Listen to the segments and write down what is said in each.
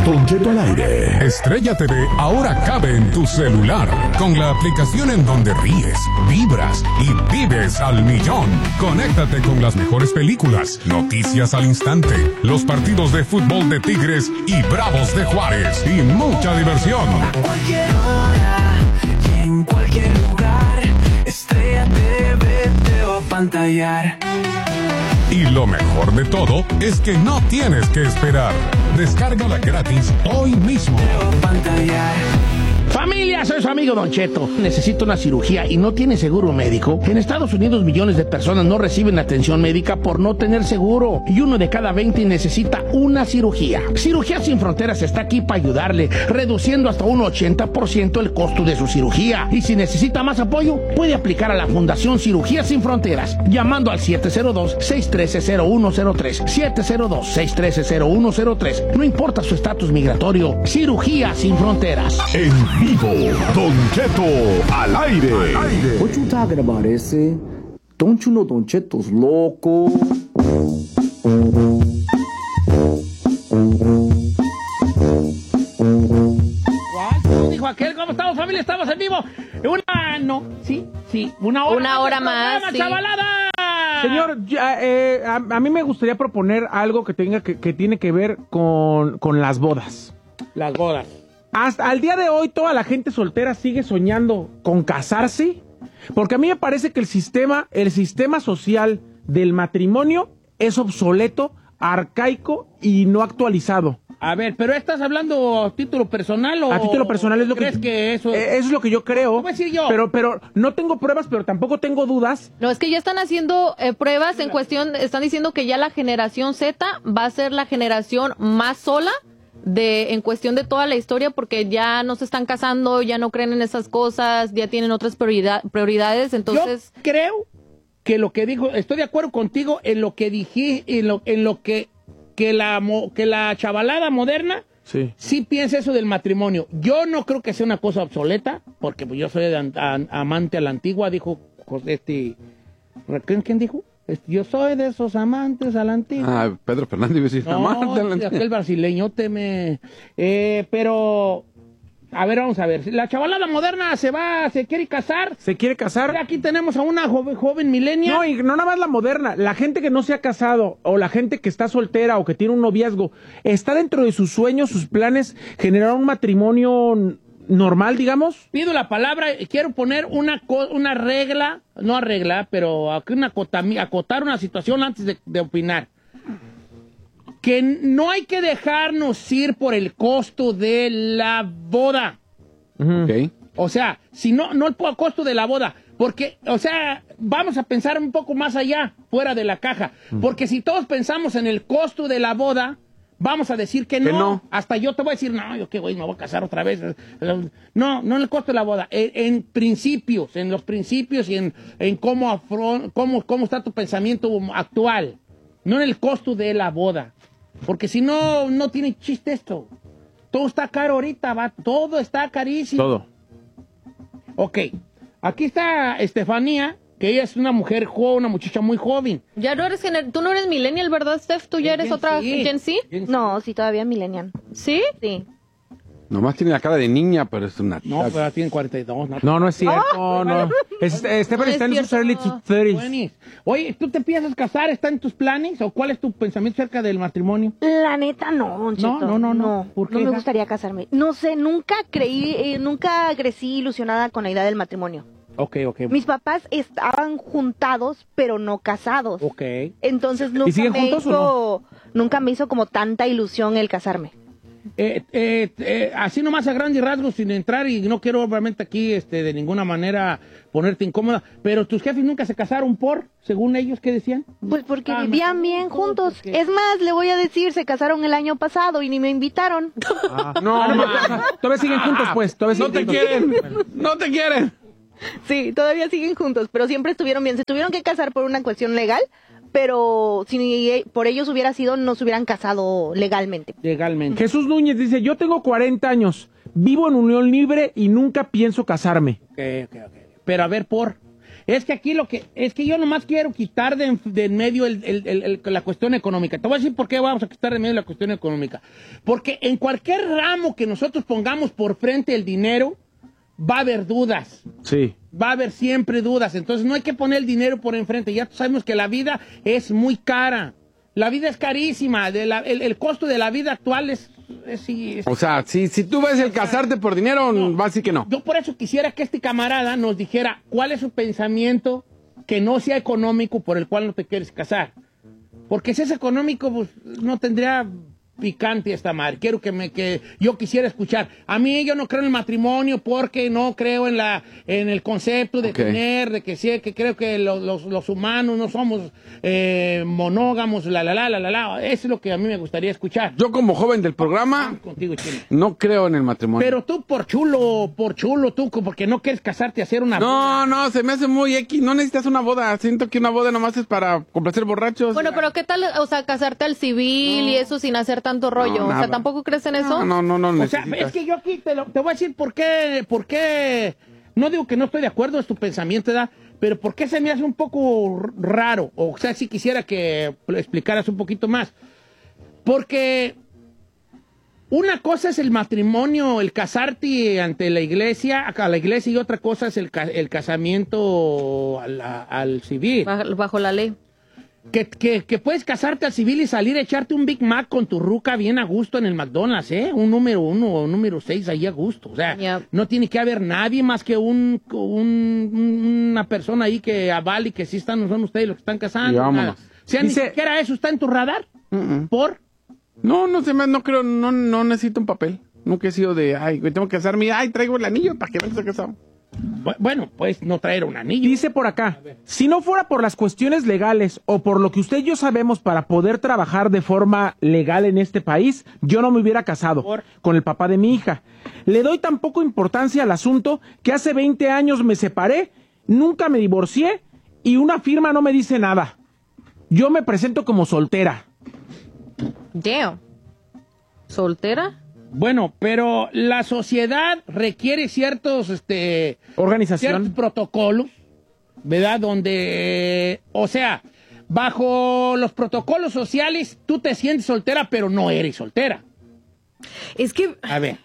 Don Cheto al aire. Estrella TV ahora cabe en tu celular, con la aplicación en donde ríes, vibras y vives al millón. Conéctate con las mejores películas, noticias al instante, los partidos de fútbol de Tigres y Bravos de Juárez y mucha diversión. A cualquier hora y en cualquier lugar, Estrella TV te va a pantallar. Y lo mejor de todo es que no tienes que esperar. Descárgala gratis hoy mismo. Familia, soy su amigo Don Cheto. Necesito una cirugía y no tiene seguro médico. En Estados Unidos millones de personas no reciben atención médica por no tener seguro. Y 1 de cada 20 necesita una cirugía. Cirugía Sin Fronteras está aquí para ayudarle, reduciendo hasta un 80% el costo de su cirugía. Y si necesita más apoyo, puede aplicar a la Fundación Cirugía Sin Fronteras, llamando al 702-613-0103. 702-613-0103. No importa su estatus migratorio. Cirugía Sin Fronteras. En vivo, Don Cheto al aire. What you talking about, ese? Don't you know Don Cheto's loco? Dijo aquel, ¿cómo estamos, familia? Estamos en vivo. Una hora más. Sí. ¡Chavalada! Señor, a mí me gustaría proponer algo que tiene que ver con las bodas. Las bodas. Hasta al día de hoy, toda la gente soltera sigue soñando con casarse, porque a mí me parece que el sistema social del matrimonio es obsoleto, arcaico y no actualizado. A ver, ¿pero estás hablando a título personal o...? A título personal es lo ¿crees que eso...? Eso es lo que yo creo. ¿Cómo decir yo? Pero no tengo pruebas, pero tampoco tengo dudas. No, es que ya están haciendo pruebas en cuestión, están diciendo que ya la generación Z va a ser la generación más sola en cuestión de toda la historia, porque ya no se están casando, ya no creen en esas cosas, ya tienen otras prioridades, entonces... Yo creo que lo que dijo, estoy de acuerdo contigo en lo que dije, en lo que la chavalada moderna sí piensa eso del matrimonio. Yo no creo que sea una cosa obsoleta, porque pues, yo soy amante a la antigua, dijo ¿quién dijo? Yo soy de esos amantes a la antigua. Pedro Fernández, amante a la antigua. Aquel brasileño pero... A ver, vamos a ver. La chavalada moderna se quiere casar. ¿Se quiere casar? Aquí tenemos a una joven millennial. No, y no nada más la moderna. La gente que no se ha casado, o la gente que está soltera, o que tiene un noviazgo, está dentro de sus sueños, sus planes, generar un matrimonio normal, digamos. Pido la palabra, quiero poner una regla, no arregla, pero acotar una situación antes de opinar. Que no hay que dejarnos ir por el costo de la boda. Okay. O sea, si no el costo de la boda, porque, o sea, vamos a pensar un poco más allá, fuera de la caja, porque si todos pensamos en el costo de la boda, vamos a decir que no. Hasta yo te voy a decir, no, yo qué güey, me voy a casar otra vez. No en el costo de la boda, en los principios y en cómo está tu pensamiento actual, no en el costo de la boda. Porque si no tiene chiste esto. Todo está caro ahorita, todo está carísimo. Todo. Ok, aquí está Estefanía, que ella es una muchacha muy joven. Ya no eres tú no eres millennial, ¿verdad, Steph? ¿Tú ya eres otra Gen Z? No, sí, todavía millennial. ¿Sí? Sí. Nomás tiene la cara de niña, pero es una... No, pero tiene 42. No es cierto, no. Stephanie está en sus early 30s. Oye, ¿tú te piensas casar? ¿Está en tus planes? ¿O cuál es tu pensamiento acerca del matrimonio? La neta, no, Cheto. No. ¿Por qué? No me gustaría casarme. No sé, nunca crecí ilusionada con la idea del matrimonio. Ok. Mis papás estaban juntados, pero no casados. Ok. Entonces nunca me hizo como tanta ilusión el casarme. Así nomás a grandes rasgos, sin entrar, y no quiero obviamente aquí de ninguna manera ponerte incómoda, pero tus jefes nunca se casaron según ellos, ¿qué decían? Pues porque vivían bien juntos. Es más, le voy a decir, se casaron el año pasado y ni me invitaron. Todavía siguen juntos, pues. No te quieren. Sí, todavía siguen juntos, pero siempre estuvieron bien. Se tuvieron que casar por una cuestión legal, pero si por ellos hubiera sido, no se hubieran casado legalmente. Jesús Núñez dice, yo tengo 40 años, vivo en unión libre y nunca pienso casarme. Ok. Pero a ver, Es que aquí es que yo nomás quiero quitar de en medio la cuestión económica. Te voy a decir por qué vamos a quitar de en medio la cuestión económica. Porque en cualquier ramo que nosotros pongamos por frente el dinero, va a haber dudas. Sí. Va a haber siempre dudas. Entonces no hay que poner el dinero por enfrente. Ya sabemos que la vida es muy cara. La vida es carísima. El costo de la vida actual es o sea, si tú ves el casarte por dinero, va a decir que no. Yo por eso quisiera que este camarada nos dijera cuál es su pensamiento que no sea económico por el cual no te quieres casar. Porque si es económico, pues no tendría picante esta madre. Quiero que yo quisiera escuchar. A mí yo no creo en el matrimonio porque no creo en el concepto de tener, de que sí, que creo que los humanos no somos monógamos, Eso es lo que a mí me gustaría escuchar. Yo como joven del programa, contigo, Chino, no creo en el matrimonio. Pero tú por chulo, tú, porque no quieres casarte, hacer una boda. No, se me hace muy X. No necesitas una boda. Siento que una boda nomás es para complacer borrachos. Bueno, pero ¿qué tal, o sea, casarte al civil y eso sin hacer tanto rollo? O sea, ¿tampoco crees en eso? No. O sea, es que yo aquí te voy a decir por qué. No digo que no estoy de acuerdo, es tu pensamiento, ¿verdad? Pero por qué se me hace un poco raro. O sea, si quisiera que lo explicaras un poquito más. Porque una cosa es el matrimonio, el casarte ante la iglesia, y otra cosa es el casamiento al civil. Bajo la ley. Que puedes casarte al civil y salir a echarte un Big Mac con tu ruca bien a gusto en el McDonald's, ¿eh? Un número 1 o un número 6 ahí a gusto. O sea, no tiene que haber nadie más que una persona ahí que avale que sí son ustedes los que están casando. O sea, ni siquiera eso está en tu radar. ¿Por? No creo, no necesito un papel. Nunca he sido de, tengo que casarme, traigo el anillo para que vengas a casar. Bueno, pues no traer un anillo. Dice por acá, si no fuera por las cuestiones legales o por lo que usted y yo sabemos para poder trabajar de forma legal en este país, yo no me hubiera casado con el papá de mi hija. Le doy tan poco importancia al asunto que hace 20 años me separé, nunca me divorcié y una firma no me dice nada. Yo me presento como soltera. Damn. ¿Soltera? Bueno, pero la sociedad requiere ciertos organización, ciertos protocolos, ¿verdad? Donde, o sea, bajo los protocolos sociales tú te sientes soltera, pero no eres soltera. Es que, a ver,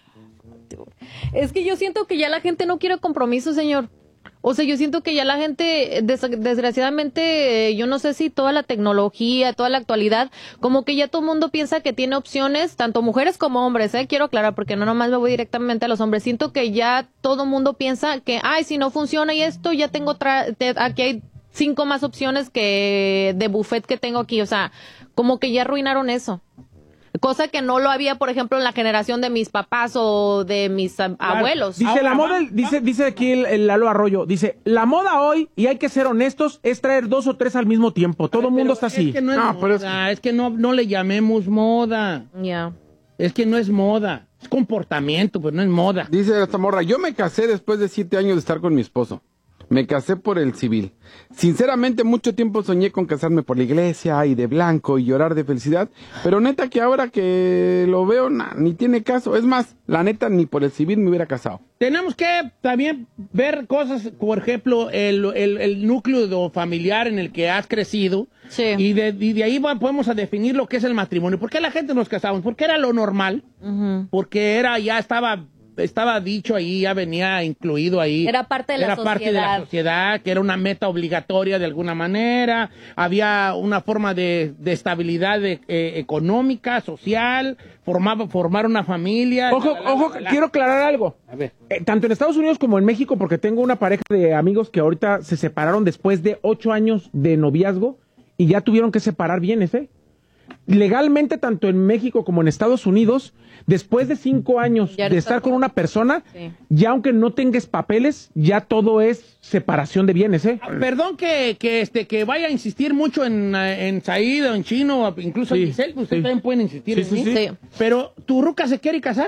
es que yo siento que ya la gente no quiere compromiso, señor. O sea, yo siento que ya la gente, desgraciadamente, yo no sé si toda la tecnología, toda la actualidad, como que ya todo el mundo piensa que tiene opciones, tanto mujeres como hombres, quiero aclarar, porque no nomás me voy directamente a los hombres. Siento que ya todo el mundo piensa que, si no funciona y esto, ya tengo aquí hay 5 más opciones que de buffet que tengo aquí. O sea, como que ya arruinaron eso. Cosa que no lo había, por ejemplo, en la generación de mis papás o de mis abuelos. Dice la moda, dice aquí el Lalo Arroyo, dice, la moda hoy, y hay que ser honestos, es traer 2 o 3 al mismo tiempo. Todo el mundo está así. Es que no es moda, es que no le llamemos moda. Ya. Es que no es moda, es comportamiento, pues no es moda. Dice esta morra, yo me casé después de 7 años de estar con mi esposo. Me casé por el civil. Sinceramente, mucho tiempo soñé con casarme por la iglesia y de blanco y llorar de felicidad, pero neta que ahora que lo veo, ni tiene caso. Es más, la neta, ni por el civil me hubiera casado. Tenemos que también ver cosas, por ejemplo, el núcleo familiar en el que has crecido. Sí. Y de ahí podemos a definir lo que es el matrimonio. ¿Por qué la gente nos casamos? Porque era lo normal. Porque estaba dicho ahí, ya venía incluido ahí. Era parte de la sociedad. Parte de la sociedad, que era una meta obligatoria de alguna manera. Había una forma de estabilidad económica, social, formar una familia. Ojo, quiero aclarar algo. A ver. Tanto en Estados Unidos como en México, porque tengo una pareja de amigos que ahorita se separaron después de 8 años de noviazgo y ya tuvieron que separar bienes, Legalmente, tanto en México como en Estados Unidos, después de 5 años de estar con una persona, ya aunque no tengas papeles, ya todo es separación de bienes, Perdón que vaya a insistir mucho en Said o en Chino, incluso en Giselle, ustedes también pueden insistir en mí. Sí. Pero, ¿tu ruca se quiere casar?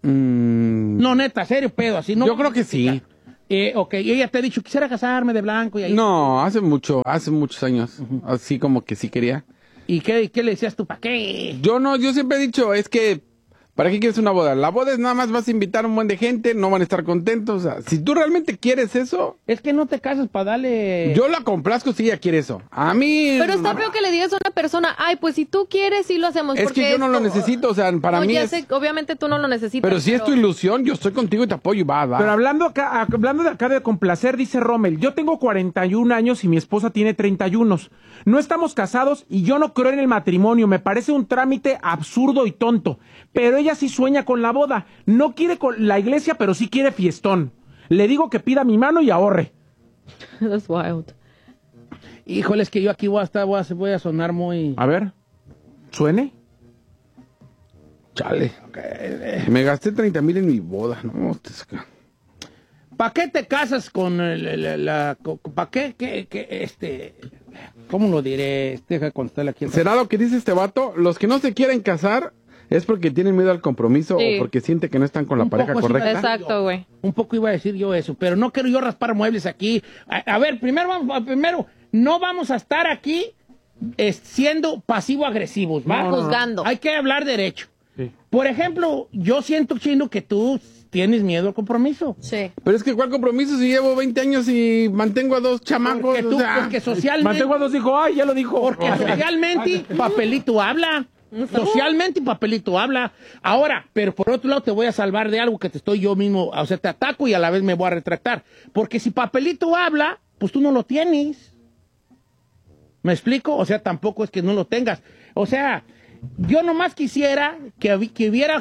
No, neta, serio, pedo, así no. Yo creo que sí. Ok, y ella te ha dicho, quisiera casarme de blanco y ahí. No, hace muchos años, así como que sí quería. ¿Y qué le decías tú? ¿Para qué? Yo siempre he dicho, es que ¿Para qué quieres una boda? La boda es nada más vas a invitar a un buen de gente, no van a estar contentos. O sea, si tú realmente quieres eso... Es que no te casas para darle... Yo la complazco si ella quiere eso. A mí... Pero está feo que le digas a una persona, ay, pues si tú quieres, sí lo hacemos. Es porque que yo no lo necesito, o sea, para no, mí ya es... sé, obviamente tú no lo necesitas. Pero si es tu ilusión, yo estoy contigo y te apoyo, va. Pero hablando de acá de complacer, dice Rommel, yo tengo 41 años y mi esposa tiene 31. No estamos casados y yo no creo en el matrimonio, me parece un trámite absurdo y tonto. Pero ella sí sueña con la boda, no quiere con la iglesia, pero sí quiere fiestón. Le digo que pida mi mano y ahorre. That's wild. Híjole, es que yo aquí voy a sonar muy... A ver, ¿suene? Chale. Me gasté 30,000 en mi boda, ¿no? ¿Para qué te casas con ¿para qué? ¿Cómo lo diré? Deja contestarle aquí. ¿Será lo que dice este vato? Los que no se quieren casar es porque tienen miedo al compromiso Sí. o porque sienten que no están con la Un pareja poco así, correcta. Exacto, güey. Un poco iba a decir yo eso, pero no quiero yo raspar muebles aquí. A ver, primero, no vamos a estar aquí siendo pasivo-agresivos, ¿va? Juzgando. Hay que hablar derecho. Sí. Por ejemplo, yo siento, Chino, que tú tienes miedo al compromiso. Sí. Pero es que ¿cuál compromiso si llevo 20 años y mantengo a 2 chamacos? Porque tú, O sea, porque socialmente... Mantengo a dos hijos, ay, ya lo dijo. Porque socialmente, papelito habla. Socialmente, papelito habla. Ahora, pero por otro lado, te voy a salvar de algo que te estoy yo mismo, o sea, te ataco y a la vez me voy a retractar. Porque si papelito habla, pues tú no lo tienes. ¿Me explico? O sea, tampoco es que no lo tengas. O sea, yo nomás quisiera que hubiera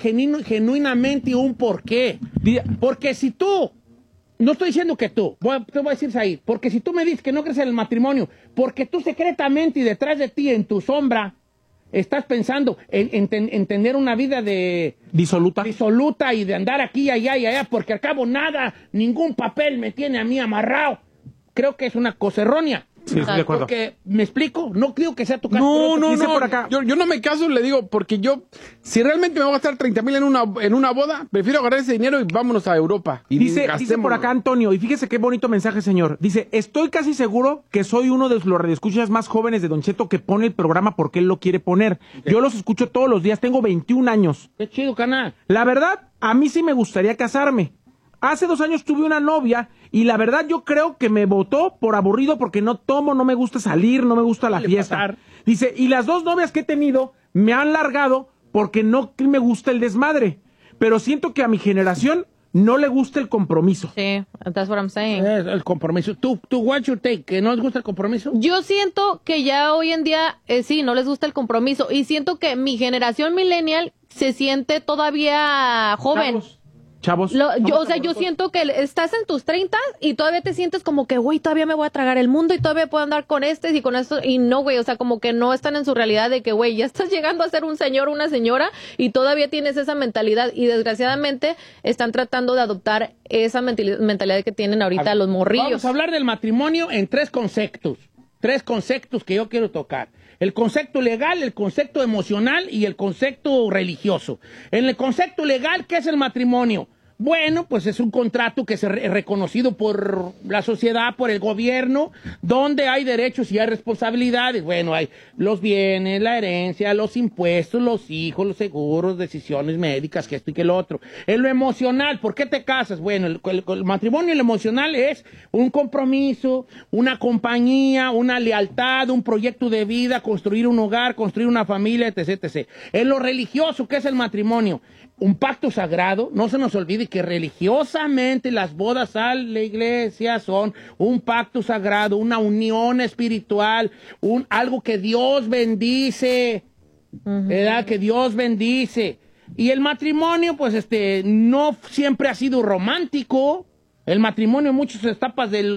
genuinamente un porqué. Porque si tú... No estoy diciendo que tú, te voy a decir ahí, porque si tú me dices que no crees en el matrimonio, porque tú secretamente y detrás de ti, en tu sombra, estás pensando en tener una vida de... disoluta y de andar aquí, allá y allá, porque al cabo ningún papel me tiene a mí amarrado. Creo que es una cosa errónea. Sí, estoy de acuerdo. Porque, ¿me explico? No creo que sea tu caso. No, dice no. por acá. Yo no me caso, le digo, porque yo, si realmente me voy a gastar 30,000 en una boda, prefiero agarrar ese dinero y vámonos a Europa. Y Dice por gastémoslo. acá Antonio, y fíjese qué bonito mensaje, señor. Dice, estoy casi seguro que soy uno de los radioescuchas más jóvenes de Don Cheto que pone el programa porque él lo quiere poner. Yo los escucho todos los días, tengo 21 años. Qué chido, canal. La verdad, a mí sí me gustaría casarme. Hace 2 años tuve una novia y la verdad yo creo que me votó por aburrido porque no tomo, no me gusta salir, no me gusta la fiesta. Pasar. Dice, y las 2 novias que he tenido me han largado porque no me gusta el desmadre. Pero siento que a mi generación no le gusta el compromiso. Sí, that's what I'm saying. El compromiso. ¿Tú, what's your take? ¿Que no les gusta el compromiso? Yo siento que ya hoy en día, sí, no les gusta el compromiso. Y siento que mi generación millennial se siente todavía joven. Chavos. Yo siento que estás en tus 30 y todavía te sientes como que, güey, todavía me voy a tragar el mundo y todavía puedo andar con y con esto. Y no, güey, o sea, como que no están en su realidad de que, güey, ya estás llegando a ser un señor o una señora y todavía tienes esa mentalidad. Y desgraciadamente están tratando de adoptar esa mentalidad que tienen ahorita los morrillos. Vamos a hablar del matrimonio en 3 conceptos. 3 conceptos que yo quiero tocar. El concepto legal, el concepto emocional y el concepto religioso. En el concepto legal, ¿qué es el matrimonio? Bueno, pues es un contrato que es reconocido por la sociedad, por el gobierno, donde hay derechos y hay responsabilidades. Bueno, hay los bienes, la herencia, los impuestos, los hijos, los seguros, decisiones médicas, que esto y que lo otro. En lo emocional, ¿por qué te casas? Bueno, el matrimonio y lo emocional es un compromiso, una compañía, una lealtad, un proyecto de vida, construir un hogar, construir una familia, etc., etc. En lo religioso, ¿qué es el matrimonio? Un pacto sagrado. No se nos olvide que religiosamente las bodas a la iglesia son un pacto sagrado, una unión espiritual, algo que Dios bendice, ¿verdad? Que Dios bendice. Y el matrimonio, pues, no siempre ha sido romántico. El matrimonio en muchas etapas de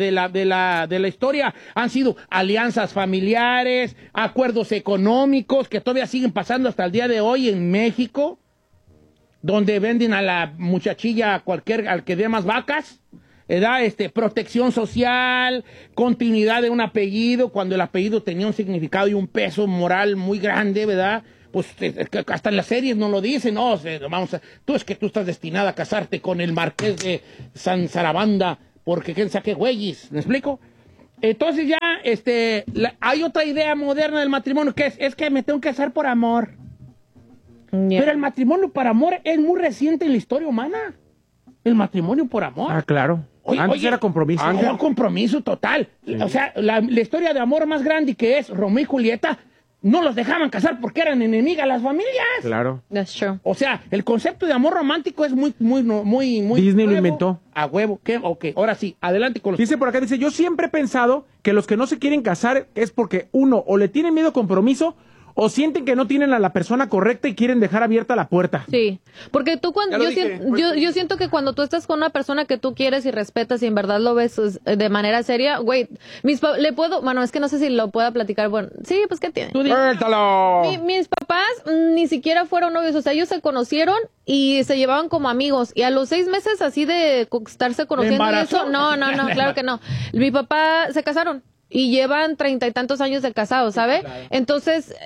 la historia han sido alianzas familiares, acuerdos económicos que todavía siguen pasando hasta el día de hoy en México, donde venden a la muchachilla al que dé más vacas, ¿verdad? Protección social, continuidad de un apellido, cuando el apellido tenía un significado y un peso moral muy grande, ¿verdad? Pues hasta en las series no lo dicen, no, tú estás destinada a casarte con el marqués de San Sarabanda, porque quién sabe qué güeyes, ¿me explico? Entonces ya, hay otra idea moderna del matrimonio, que es que me tengo que casar por amor. Yeah. Pero el matrimonio por amor es muy reciente en la historia humana. El matrimonio por amor. Ah, claro. Antes era compromiso. Era compromiso total. Sí. O sea, la historia de amor más grande que es Romeo y Julieta, no los dejaban casar porque eran enemigas las familias. Claro. That's true. O sea, el concepto de amor romántico es muy Disney lo inventó. A huevo. ¿Qué? Ok, ahora sí, adelante con los... Dice por acá, dice, yo siempre he pensado que los que no se quieren casar es porque uno, o le tienen miedo a compromiso, o sienten que no tienen a la persona correcta y quieren dejar abierta la puerta. Sí, porque tú cuando yo siento que cuando tú estás con una persona que tú quieres y respetas y en verdad lo ves de manera seria, güey, le puedo, bueno, es que no sé si lo pueda platicar, bueno, sí, pues ¿qué tiene? ¡Suéltalo! Mis papás ni siquiera fueron novios, o sea, ellos se conocieron y se llevaban como amigos y a los 6 meses así de estarse conociendo y eso, no, claro que no. Mi papá se casaron. Y llevan 30 y tantos años de casados, ¿sabe? Claro. Entonces,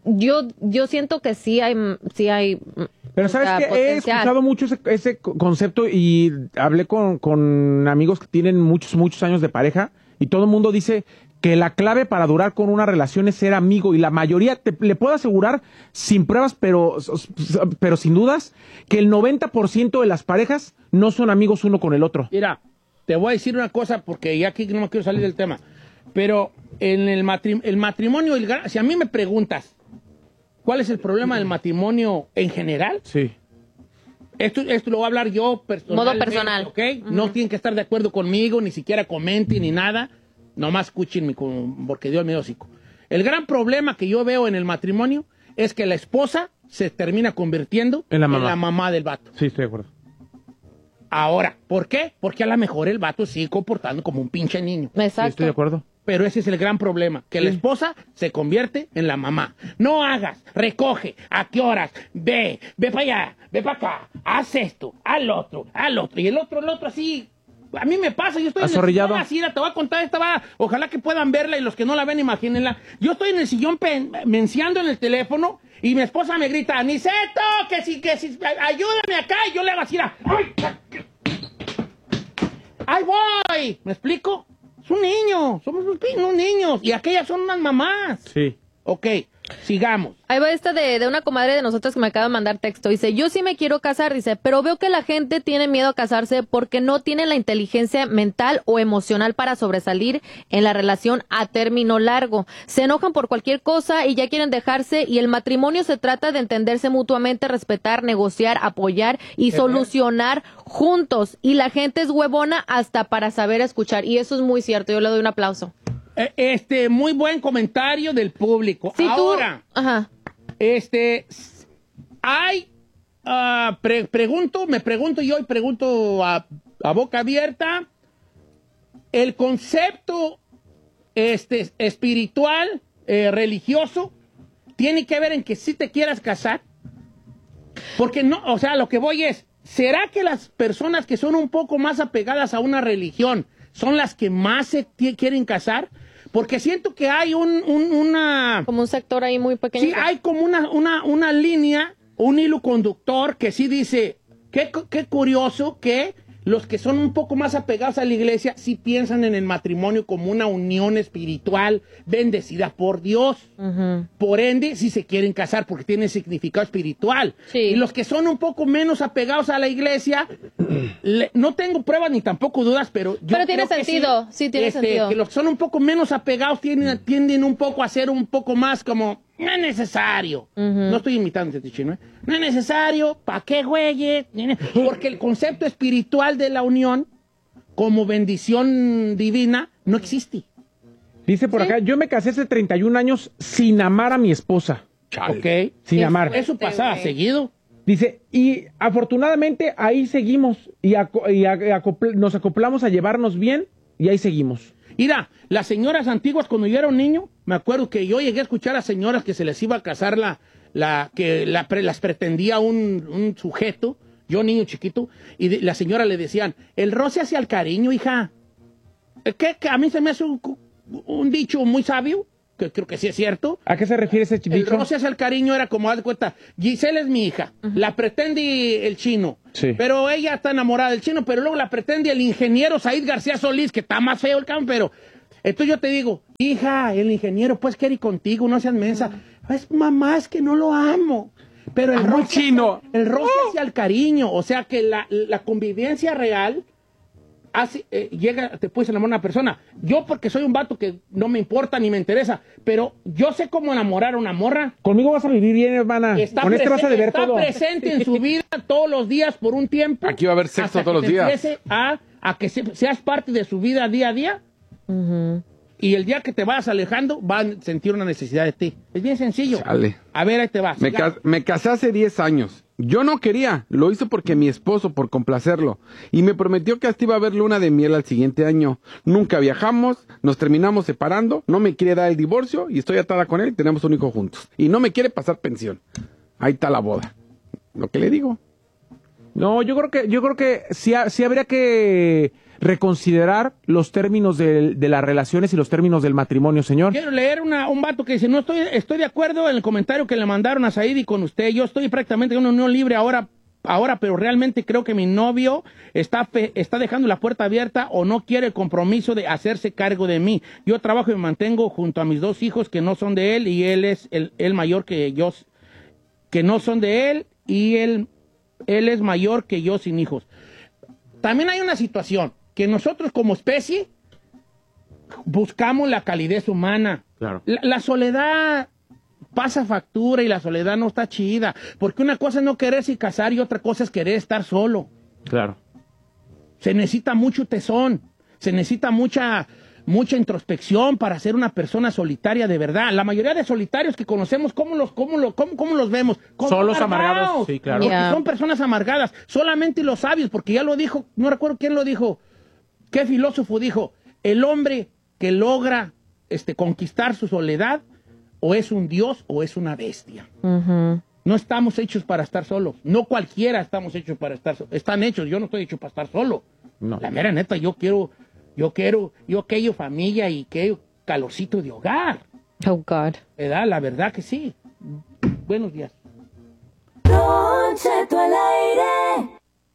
yo siento que sí hay pero ¿sabes qué? He escuchado mucho ese concepto y hablé con amigos que tienen muchos años de pareja y todo el mundo dice que la clave para durar con una relación es ser amigo y la mayoría, le puedo asegurar, sin pruebas, pero sin dudas, que el 90% de las parejas no son amigos uno con el otro. Mira, te voy a decir una cosa porque ya aquí no me quiero salir del tema. Pero en el matrimonio, si a mí me preguntas, ¿cuál es el problema del matrimonio en general? Sí. Esto lo voy a hablar yo personalmente. Modo personal. ¿Ok? No tienen que estar de acuerdo conmigo, ni siquiera comenten ni nada. Nomás escúchenme porque Dios me dio hocico. El gran problema que yo veo en el matrimonio es que la esposa se termina convirtiendo en la mamá del vato. Sí, estoy de acuerdo. Ahora, ¿por qué? Porque a lo mejor el vato sigue comportando como un pinche niño. Exacto. Sí, estoy de acuerdo. Pero ese es el gran problema, que la esposa se convierte en la mamá. No hagas, recoge, ¿a qué horas? Ve para allá, ve para acá, haz esto, al otro, y el otro así. A mí me pasa, yo estoy azorrillado. En el sillón así, te voy a contar esta va, ojalá que puedan verla y los que no la ven, imagínenla. Yo estoy en el sillón menciando en el teléfono y mi esposa me grita, Aniceto, que si, ayúdame acá, y yo le hago así, ¡ay, voy! ¿Me explico? Es un niño, somos unos niños. Y aquellas son unas mamás. Sí. Ok, sigamos. Ahí va esta de una comadre de nosotros que me acaba de mandar texto. Dice, yo sí me quiero casar, dice, pero veo que la gente tiene miedo a casarse porque no tiene la inteligencia mental o emocional para sobresalir en la relación a término largo. Se enojan por cualquier cosa y ya quieren dejarse, y el matrimonio se trata de entenderse mutuamente, respetar, negociar, apoyar y solucionar juntos. Y la gente es huevona hasta para saber escuchar. Y eso es muy cierto, yo le doy un aplauso. Muy buen comentario del público. Sí, ahora, hay, me pregunto yo y pregunto a boca abierta, el concepto espiritual, religioso, tiene que ver en que si te quieras casar, porque no, o sea, lo que voy es, ¿será que las personas que son un poco más apegadas a una religión son las que más se quieren casar? Porque siento que hay una... Como un sector ahí muy pequeño. Sí, hay como una línea, un hilo conductor que sí dice, qué curioso que los que son un poco más apegados a la iglesia sí piensan en el matrimonio como una unión espiritual bendecida por Dios. Uh-huh. Por ende, sí se quieren casar porque tiene significado espiritual. Sí. Y los que son un poco menos apegados a la iglesia, no tengo pruebas ni tampoco dudas, pero yo pero tiene creo sentido, que sí tiene sentido. Que los que son un poco menos apegados tienden un poco a ser un poco más como... No es necesario. No estoy imitando este chino, ¿eh? No es necesario. ¿Para qué, güey? Porque el concepto espiritual de la unión como bendición divina no existe. Dice por acá, yo me casé hace 31 años sin amar a mi esposa. Ok. Sin amar. Eso pasaba seguido. Dice, y afortunadamente ahí seguimos y nos acoplamos a llevarnos bien y ahí seguimos. Mira, las señoras antiguas cuando yo era un niño, me acuerdo que yo llegué a escuchar a señoras que se les iba a casar las pretendía un sujeto, yo niño chiquito, y la señora le decían, el roce hacia el cariño, hija. Que a mí se me hace un dicho muy sabio, que creo que sí es cierto. ¿A qué se refiere ese dicho? El roce hacia el cariño era como, haz de cuenta, Giselle es mi hija, la pretende el chino, sí, pero ella está enamorada del chino, pero luego la pretende el ingeniero Said García Solís, que está más feo el cabrón, pero... Entonces yo te digo, hija, el ingeniero pues quiere ir contigo, no seas mensa. Es mamá, es que no lo amo. Pero el roce, chino. el roce hacia el cariño, o sea que la convivencia real hace, te puedes enamorar a una persona. Yo porque soy un vato que no me importa ni me interesa, pero yo sé cómo enamorar a una morra. Conmigo vas a vivir bien, hermana. Con este vas a deber todo. Está presente en su vida todos los días por un tiempo. Aquí va a haber sexo todos los días. Empiece a que seas parte de su vida día a día. Y el día que te vas alejando, van a sentir una necesidad de ti. Es bien sencillo. Chale. A ver, ahí te vas. Me casé hace 10 años. Yo no quería, lo hice porque mi esposo, por complacerlo. Y me prometió que hasta iba a haber luna de miel al siguiente año. Nunca viajamos, nos terminamos separando, no me quiere dar el divorcio y estoy atada con él y tenemos un hijo juntos. Y no me quiere pasar pensión. Ahí está la boda. Lo que le digo. No, yo creo que sí habría que reconsiderar los términos de las relaciones y los términos del matrimonio, señor. Quiero leer un vato que dice, no estoy de acuerdo en el comentario que le mandaron a Saidi con usted. Yo estoy prácticamente en una unión libre ahora, pero realmente creo que mi novio está dejando la puerta abierta o no quiere el compromiso de hacerse cargo de mí. Yo trabajo y me mantengo junto a mis 2 hijos que no son de él y él es el mayor que yo, que no son de él y él es mayor que yo sin hijos. También hay una situación que nosotros como especie buscamos la calidez humana. Claro. La soledad pasa factura y la soledad no está chida, porque una cosa es no quererse casar y otra cosa es querer estar solo. Claro. Se necesita mucho tesón, se necesita mucha introspección para ser una persona solitaria de verdad. La mayoría de solitarios que conocemos, ¿cómo los vemos? Como solos, amargados. Sí, claro. Porque son personas amargadas. Solamente los sabios, porque ya lo dijo, no recuerdo quién lo dijo, qué filósofo dijo, el hombre que logra conquistar su soledad o es un dios o es una bestia. No estamos hechos para estar solos. No cualquiera estamos hechos para estar solos. Están hechos, yo no estoy hecho para estar solo. No. La mera neta, yo quiero aquello familia y aquello calorcito de hogar. Oh, God. ¿Verdad? La verdad que sí. Buenos días. Don Cheto al aire.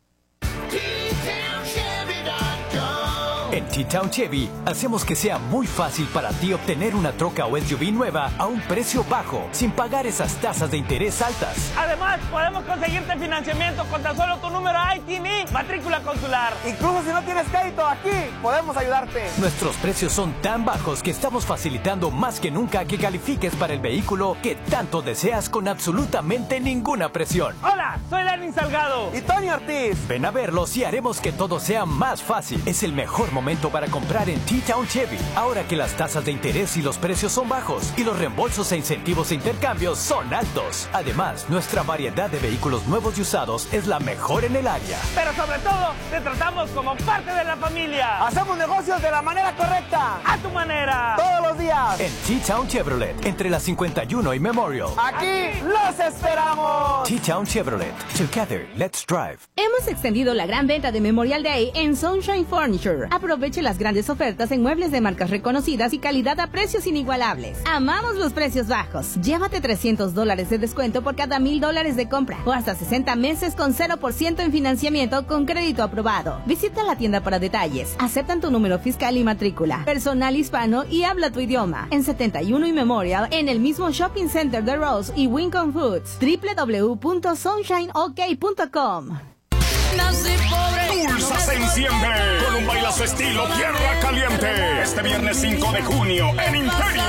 En T-Town Chevy hacemos que sea muy fácil para ti obtener una troca o SUV nueva a un precio bajo, sin pagar esas tasas de interés altas. Además, podemos conseguirte financiamiento con tan solo tu número ITIN, matrícula consular. Incluso si no tienes crédito aquí, podemos ayudarte. Nuestros precios son tan bajos que estamos facilitando más que nunca que califiques para el vehículo que tanto deseas con absolutamente ninguna presión. Hola, soy Lenin Salgado y Tony Ortiz. Ven a verlos y haremos que todo sea más fácil. Es el mejor momento para comprar en T-Town Chevy, ahora que las tasas de interés y los precios son bajos y los reembolsos e incentivos de intercambios son altos. Además, nuestra variedad de vehículos nuevos y usados es la mejor en el área. Pero sobre todo, te tratamos como parte de la familia. Hacemos negocios de la manera correcta. A tu manera. Todos los días. En T-Town Chevrolet, entre la 51 y Memorial. Aquí los esperamos. T-Town Chevrolet. Together, let's drive. Hemos extendido la gran venta de Memorial Day en Sunshine Furniture. Aproveche las grandes ofertas en muebles de marcas reconocidas y calidad a precios inigualables. Amamos los precios bajos. Llévate $300 de descuento por cada $1,000 de compra o hasta 60 meses con 0% en financiamiento con crédito aprobado. Visita la tienda para detalles. Aceptan tu número fiscal y matrícula. Personal hispano y habla tu idioma. En 71 y Memorial, en el mismo Shopping Center de Rose y Wincon Foods. www.sunshineok.com. Tulsa se enciende con un bailazo estilo Tierra Caliente. Este viernes 5 de junio en Imperio